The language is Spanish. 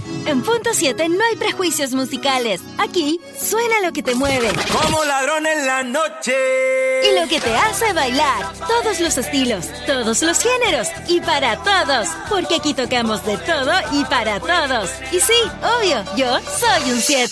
En Punto 7 no hay prejuicios musicales. Aquí suena lo que te mueve. Como ladrón en la noche. Y lo que te hace bailar. Todos los estilos, todos los géneros y para todos. Porque aquí tocamos de todo y para todos. Y sí, obvio, yo soy un 7.